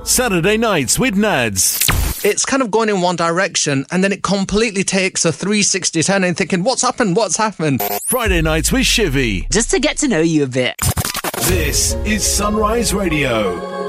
Saturday Nights with Nads. It's kind of going in one direction and then it completely takes a 360 turn and thinking, what's happened? Friday Nights with Shivy. Just to get to know you a bit. This is Sunrise Radio.